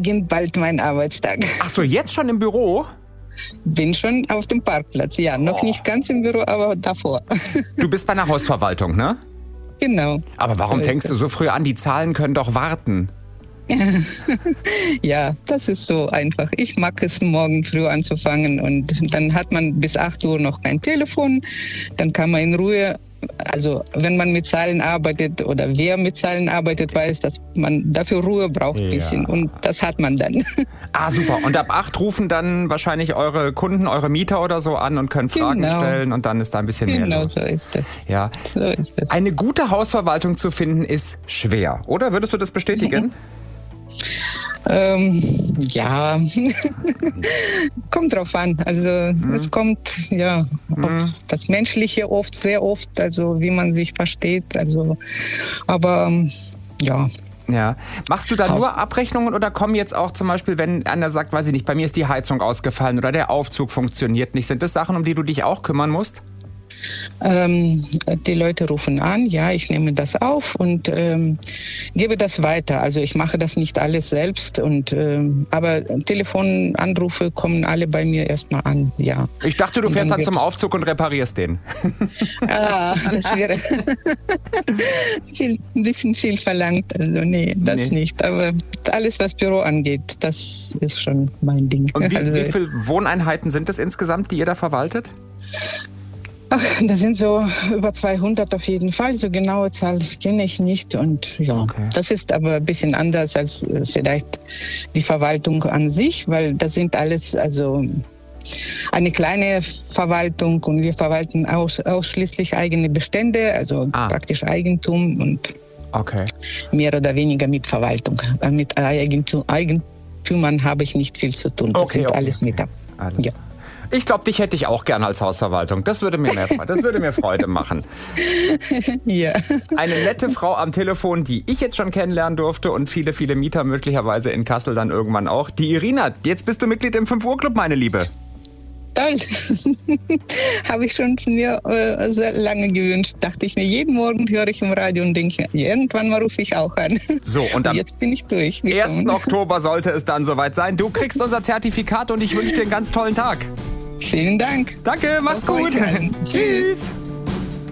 beginnt bald mein Arbeitstag. Ach so, jetzt schon im Büro? Bin schon auf dem Parkplatz, ja. Noch nicht ganz im Büro, aber davor. Du bist bei einer Hausverwaltung, ne? Genau. Aber warum fängst du so früh an? Die Zahlen können doch warten. Ja, das ist so einfach. Ich mag es, morgen früh anzufangen und dann hat man bis 8 Uhr noch kein Telefon. Dann kann man in Ruhe, also wenn man mit Zahlen arbeitet oder wer mit Zahlen arbeitet, weiß, dass man dafür Ruhe braucht ein bisschen und das hat man dann. Ah, super. Und ab 8 rufen dann wahrscheinlich eure Kunden, eure Mieter oder so an und können Fragen stellen und dann ist da ein bisschen mehr los. Genau, so ist das. Ja. So ist das. Eine gute Hausverwaltung zu finden ist schwer, oder? Würdest du das bestätigen? Ja, kommt drauf an. Also es kommt auf das Menschliche oft, sehr oft, also wie man sich versteht. Also, aber ja. Ja. Machst du da nur Abrechnungen oder kommen jetzt auch zum Beispiel, wenn einer sagt, weiß ich nicht, bei mir ist die Heizung ausgefallen oder der Aufzug funktioniert nicht, sind das Sachen, um die du dich auch kümmern musst? Die Leute rufen an, ja, ich nehme das auf und gebe das weiter. Also ich mache das nicht alles selbst, aber Telefonanrufe kommen alle bei mir erstmal an, ja. Ich dachte, du fährst dann zum Aufzug und reparierst den. Das wäre ein bisschen viel verlangt, also nee, nicht. Aber alles, was Büro angeht, das ist schon mein Ding. Und wie viele Wohneinheiten sind es insgesamt, die ihr da verwaltet? Ach, das sind so über 200 auf jeden Fall. So genaue Zahl kenne ich nicht. Und das ist aber ein bisschen anders als vielleicht die Verwaltung an sich, weil das sind alles, also eine kleine Verwaltung und wir verwalten ausschließlich eigene Bestände, also praktisch Eigentum und mehr oder weniger mit Verwaltung. Mit Eigentümern habe ich nicht viel zu tun. Das sind alles mit ab. Ja. Ich glaube, dich hätte ich auch gerne als Hausverwaltung. Das würde mir Freude machen. Ja. Eine nette Frau am Telefon, die ich jetzt schon kennenlernen durfte und viele, viele Mieter möglicherweise in Kassel dann irgendwann auch. Die Irina, jetzt bist du Mitglied im 5-Uhr-Club, meine Liebe. Toll. Habe ich schon mir sehr lange gewünscht. Dachte ich mir, jeden Morgen höre ich im Radio und denke, irgendwann mal rufe ich auch an. So, und jetzt bin ich durch. 1. Oktober sollte es dann soweit sein. Du kriegst unser Zertifikat und ich wünsche dir einen ganz tollen Tag. Vielen Dank. Danke, mach's gut. Tschüss.